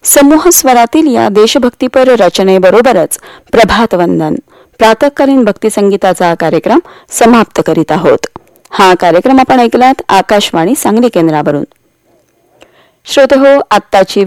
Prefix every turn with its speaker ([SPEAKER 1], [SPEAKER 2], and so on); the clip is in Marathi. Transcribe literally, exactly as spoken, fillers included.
[SPEAKER 1] समूह स्वरातील या देशभक्तीपर रचनेबरोबरच प्रभात वंदन प्रातःकालीन भक्ती संगीताचा कार्यक्रम समाप्त करीत आहोत. हा कार्यक्रम आपण ऐकलात आकाशवाणी सांगली केंद्रावरून. श्रोते हो, आत्ताची